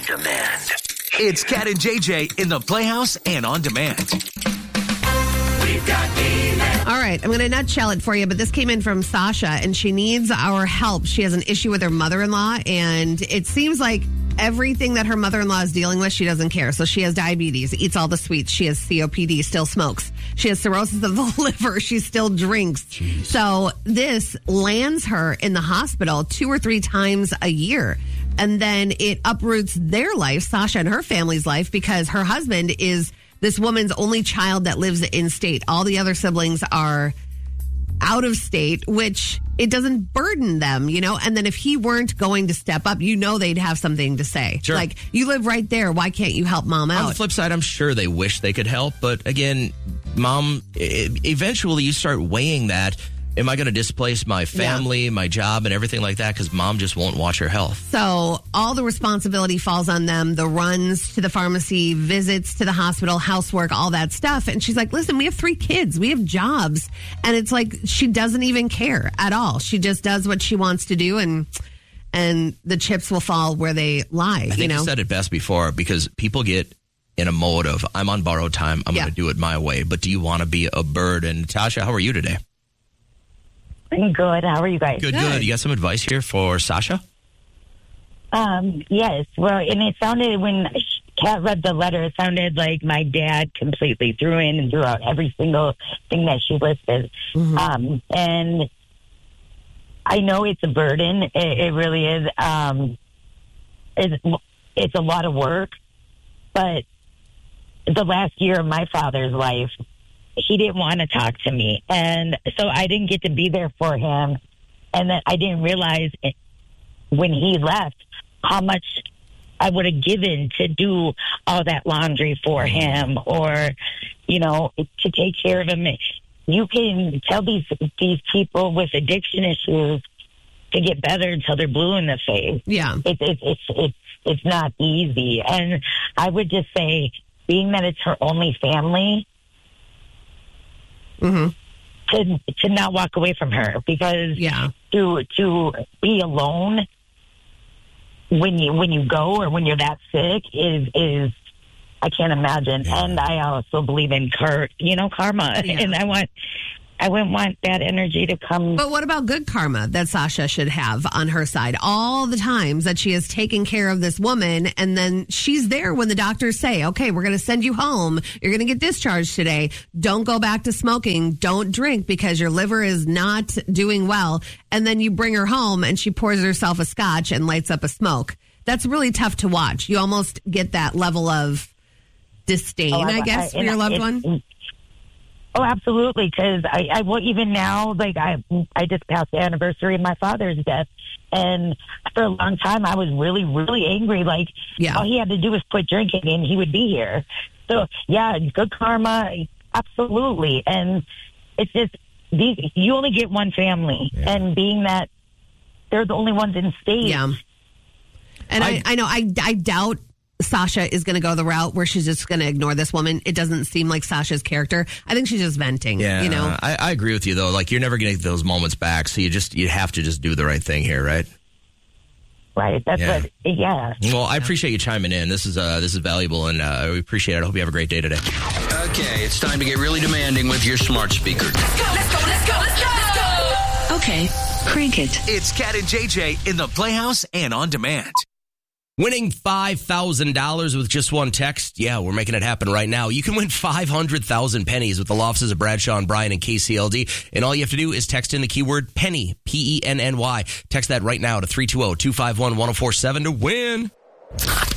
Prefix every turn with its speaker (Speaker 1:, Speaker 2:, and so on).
Speaker 1: demand. It's Cat and JJ in the Playhouse and on demand. We've got email.
Speaker 2: All right, I'm going to nutshell it for you, but this came in from Sasha, and she needs our help. She has an issue with her mother-in-law, and it seems like everything that her mother-in-law is dealing with, she doesn't care. So she has diabetes, eats all the sweets. She has COPD, still smokes. She has cirrhosis of the liver. She still drinks. Jeez. So this lands her in the hospital 2 or 3 times a year. And then it uproots their life, Sasha and her family's life, because her husband is this woman's only child that lives in state. All the other siblings are out of state, which it doesn't burden them, you know? And then if he weren't going to step up, you know they'd have something to say.
Speaker 3: Sure.
Speaker 2: Like, you live right there. Why can't you help mom out?
Speaker 3: On the flip side, I'm sure they wish they could help. But again, mom, eventually you start weighing that. Am I going to displace my family, my job, and everything like that because mom just won't watch her health?
Speaker 2: So all the responsibility falls on them, the runs to the pharmacy, visits to the hospital, housework, all that stuff. And she's like, listen, we have 3 kids. We have jobs. And it's like she doesn't even care at all. She just does what she wants to do, and the chips will fall where they lie.
Speaker 3: I think you said it best before, because people get in a mode of, I'm on borrowed time. I'm going to do it my way. But do you want to be a burden? Tasha, how are you today?
Speaker 4: I'm good. How are you guys?
Speaker 3: Good. You got some advice here for Sasha?
Speaker 4: Yes. Well, and it sounded, when Kat read the letter, it sounded like my dad completely threw in and threw out every single thing that she listed. Mm-hmm. And I know it's a burden. It really is. It's a lot of work. But the last year of my father's life, he didn't want to talk to me. And so I didn't get to be there for him. And then I didn't realize when he left how much I would have given to do all that laundry for him, or, to take care of him. You can tell these people with addiction issues to get better until they're blue in the face.
Speaker 2: Yeah.
Speaker 4: It's not easy. And I would just say, being that it's her only family, to not walk away from her, because to be alone when you go, or when you're that sick is I can't imagine. Yeah. And I also believe in karma, and I wouldn't want that energy to come.
Speaker 2: But what about good karma that Sasha should have on her side? All the times that she has taken care of this woman, and then she's there when the doctors say, okay, we're going to send you home. You're going to get discharged today. Don't go back to smoking. Don't drink because your liver is not doing well. And then you bring her home and she pours herself a scotch and lights up a smoke. That's really tough to watch. You almost get that level of disdain, I guess, for your loved one.
Speaker 4: Oh, absolutely. Because I even now, like I just passed the anniversary of my father's death, and for a long time I was really, really angry. Like, all he had to do was quit drinking, and he would be here. So good karma, absolutely. And it's just you only get one family, and being that they're the only ones in state.
Speaker 2: Yeah. And I know I doubt Sasha is going to go the route where she's just going to ignore this woman. It doesn't seem like Sasha's character. I think she's just venting.
Speaker 3: Yeah, I agree with you, though. Like, you're never going to get those moments back, so you have to just do the right thing here, right?
Speaker 4: Right. That's what. Yeah.
Speaker 3: Well, I appreciate you chiming in. This is valuable, and we appreciate it. I hope you have a great day today.
Speaker 1: Okay, it's time to get really demanding with your smart speaker. Let's go.
Speaker 5: Okay, crank it.
Speaker 1: It's Cat and JJ in the Playhouse and on demand.
Speaker 3: Winning $5,000 with just one text? Yeah, we're making it happen right now. You can win 500,000 pennies with the law offices of Bradshaw and Bryan and KCLD. And all you have to do is text in the keyword penny, Penny. Text that right now to 320-251-1047 to win.